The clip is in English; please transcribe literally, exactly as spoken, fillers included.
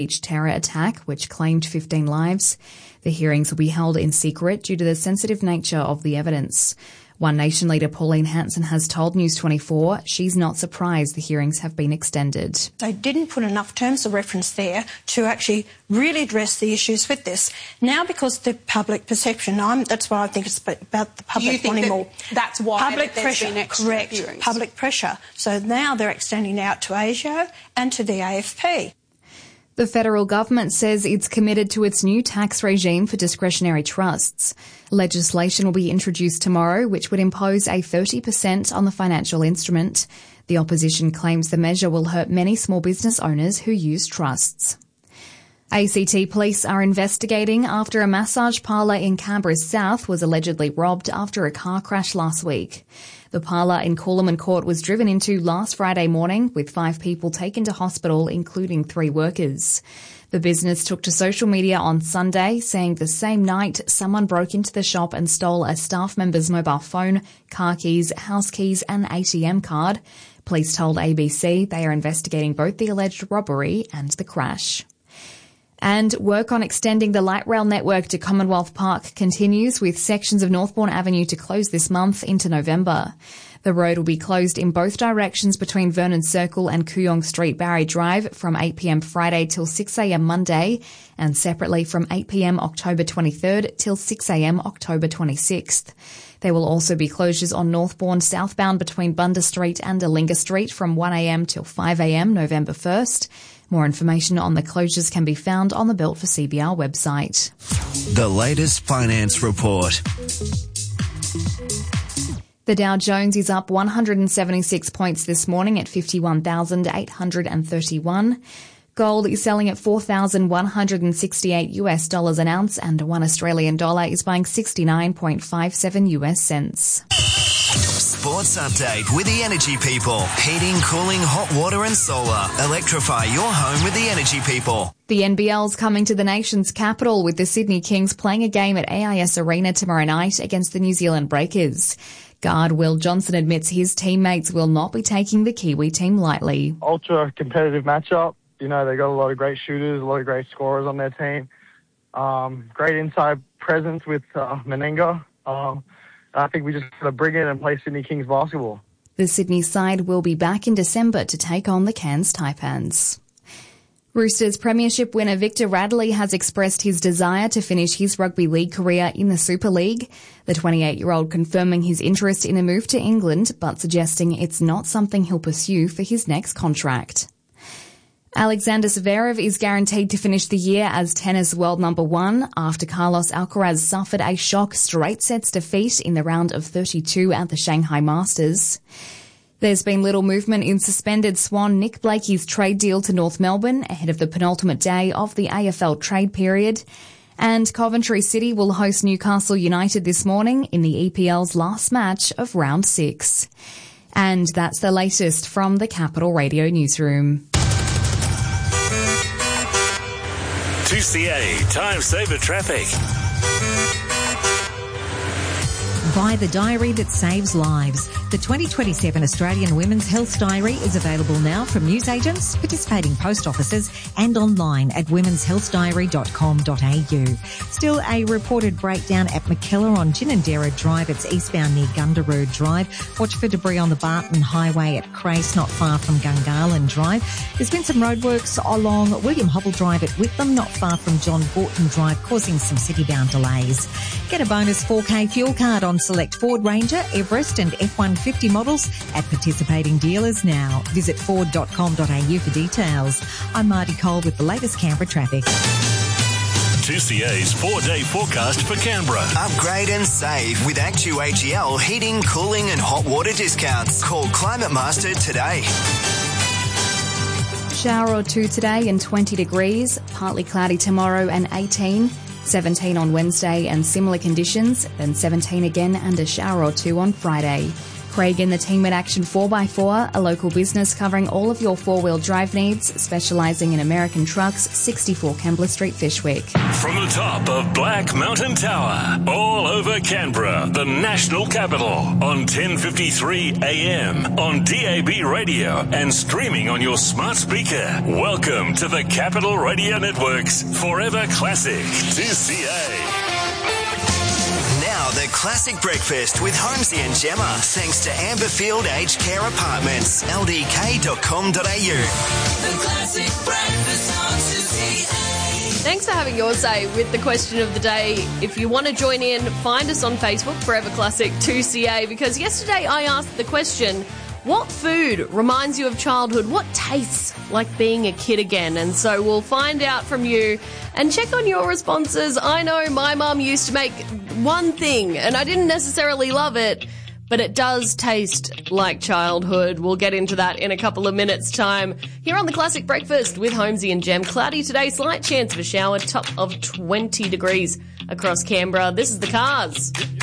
terror attack, which claimed fifteen lives. The hearings will be held in secret due to the sensitive nature of the evidence. One Nation leader Pauline Hanson has told News twenty-four she's not surprised the hearings have been extended. They didn't put enough terms of reference there to actually really address the issues with this. Now, because the public perception, I'm, that's why I think it's about the public Do you think wanting that more. That's why public there's pressure, been extra correct, hearings. Public pressure. So now they're extending out to ASIO and to the A F P. The federal government says it's committed to its new tax regime for discretionary trusts. Legislation will be introduced tomorrow, which would impose a thirty percent on the financial instrument. The opposition claims the measure will hurt many small business owners who use trusts. A C T police are investigating after a massage parlour in Canberra South was allegedly robbed after a car crash last week. The parlour in Coolaman Court was driven into last Friday morning, with five people taken to hospital, including three workers. The business took to social media on Sunday, saying the same night someone broke into the shop and stole a staff member's mobile phone, car keys, house keys and A T M card. Police told A B C they are investigating both the alleged robbery and the crash. And work on extending the light rail network to Commonwealth Park continues, with sections of Northbourne Avenue to close this month into November. The road will be closed in both directions between Vernon Circle and Kooyong Street Barry Drive from eight p m Friday till six a m Monday, and separately from eight p m October twenty-third till six a m October twenty-sixth. There will also be closures on Northbourne southbound between Bunda Street and Alinga Street from one a m till five a m November first. More information on the closures can be found on the Built for C B R website. The latest finance report. The Dow Jones is up one hundred seventy-six points this morning at fifty-one thousand eight hundred thirty-one. Gold is selling at four thousand one hundred sixty-eight US dollars an ounce, and one Australian dollar is buying sixty-nine point five seven US cents. Sports update with the Energy People. Heating, cooling, hot water and solar. Electrify your home with the Energy People. The N B L's coming to the nation's capital, with the Sydney Kings playing a game at A I S Arena tomorrow night against the New Zealand Breakers. Guard Will Johnson admits his teammates will not be taking the Kiwi team lightly. Ultra competitive matchup. You know, they got a lot of great shooters, a lot of great scorers on their team. Um, great inside presence with uh, Meninga. Um, I think we just got to bring it and play Sydney Kings basketball. The Sydney side will be back in December to take on the Cairns Taipans. Roosters premiership winner Victor Radley has expressed his desire to finish his rugby league career in the Super League. The twenty-eight-year-old confirming his interest in a move to England, but suggesting it's not something he'll pursue for his next contract. Alexander Zverev is guaranteed to finish the year as tennis world number one after Carlos Alcaraz suffered a shock straight sets defeat in the round of thirty-two at the Shanghai Masters. There's been little movement in suspended Swan Nick Blakey's trade deal to North Melbourne ahead of the penultimate day of the A F L trade period. And Coventry City will host Newcastle United this morning in the E P L's last match of round six. And that's the latest from the Capital Radio newsroom. two C A Time Saver Traffic. Buy the diary that saves lives. The twenty twenty-seven Australian Women's Health Diary is available now from newsagents, participating post offices and online at womens health diary dot com dot a u. Still a reported breakdown at McKellar on Ginninderra Drive. It's eastbound near Gundaroo Drive. Watch for debris on the Barton Highway at Crace, not far from Gungahlin Drive. There's been some roadworks along William Hobble Drive at Whitlam, not far from John Gorton Drive, causing some city-bound delays. Get a bonus four K fuel card on select Ford Ranger, Everest and F one fifty models at participating dealers now. Visit ford dot com dot a u for details. I'm Marty Cole with the latest Canberra traffic. two C A's four-day forecast for Canberra. Upgrade and save with Actu A G L heating, cooling and hot water discounts. Call Climate Master today. Shower or two today and twenty degrees. Partly cloudy tomorrow and eighteen. seventeen on Wednesday and similar conditions, then seventeen again and a shower or two on Friday. Craig and the team at Action four by four, a local business covering all of your four-wheel drive needs, specialising in American trucks, sixty-four Kembla Street, Fyshwick. From the top of Black Mountain Tower, all over Canberra, the national capital, on ten fifty-three A M, on D A B radio and streaming on your smart speaker. Welcome to the Capital Radio Network's Forever Classic two C A. Now the Classic Breakfast with Holmesy and Gemma, thanks to Amberfield Aged Care Apartments, L D K dot com dot a u. The Classic Breakfast on two C A. Thanks for having your say with the question of the day. If you want to join in, find us on Facebook, Forever Classic two C A, because yesterday I asked the question, what food reminds you of childhood? What tastes like being a kid again? And so we'll find out from you and check on your responses. I know my mum used to make one thing and I didn't necessarily love it, but it does taste like childhood. We'll get into that in a couple of minutes' time. Here on the Classic Breakfast with Holmesy and Gem. Cloudy today, slight chance of a shower, top of twenty degrees across Canberra. This is the Cars.